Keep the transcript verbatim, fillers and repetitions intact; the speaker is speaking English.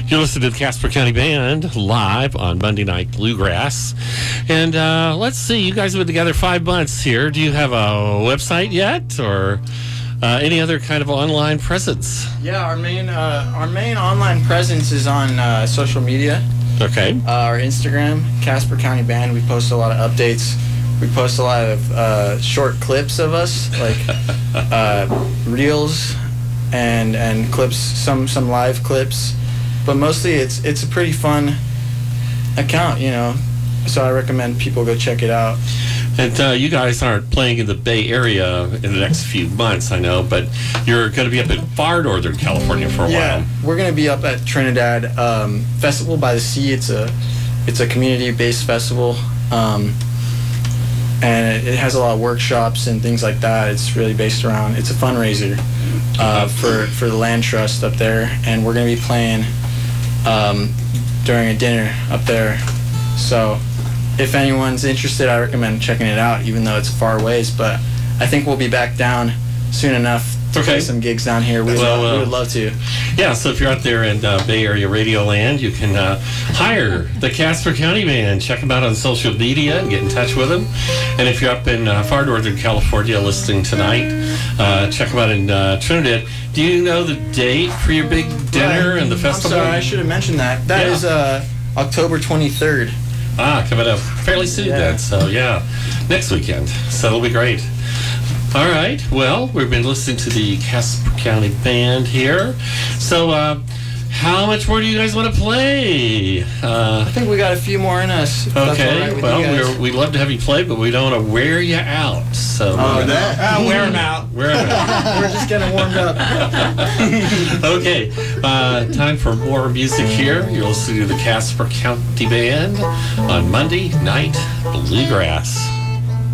You're listening to the Casper County Band live on Monday Night Bluegrass. And uh, let's see, you guys have been together five months here. Do you have a website yet, or uh, any other kind of online presence? Yeah, our main uh, our main online presence is on uh, social media. Okay. Uh, our Instagram, Casper County Band. We post a lot of updates. We post a lot of uh, short clips of us, like uh, reels and and clips, some some live clips. But mostly it's it's a pretty fun account, you know. So I recommend people go check it out. And uh, you guys aren't playing in the Bay Area in the next few months, I know, but you're going to be up in far Northern California for a yeah, while. We're going to be up at Trinidad um, Festival by the Sea. It's a it's a community-based festival, um, and it, it has a lot of workshops and things like that. It's really based around. It's a fundraiser uh, for for the Land Trust up there, and we're going to be playing um, during a dinner up there. So if anyone's interested, I recommend checking it out, even though it's far ways. But I think we'll be back down soon enough to Okay. play some gigs down here. We, Well, would, uh, we would love to. Yeah, so if you're out there in uh, Bay Area Radio Land, you can uh, hire the Casper County Band. Check them out on social media and get in touch with them. And if you're up in uh, far Northern California listening tonight, uh, check them out in uh, Trinidad. Do you know the date for your big dinner Right. and the festival? I'm sorry, I should have mentioned that. That Yeah. is uh, October twenty-third. Ah, coming up fairly soon Yeah. then. So, yeah, next weekend. So it'll be great. All right. Well, we've been listening to the Casper County Band here. So, uh, how much more do you guys want to play? Uh, I think we got a few more in us. if that's all okay. right with Well, you guys. we're, we'd love to have you play, but we don't want to wear you out. So, Oh, uh, that. Ah, wear them out. wear 'em out. We're just getting warmed up. Okay. Uh, time for more music here. You're listening to the Casper County Band on Monday Night Bluegrass.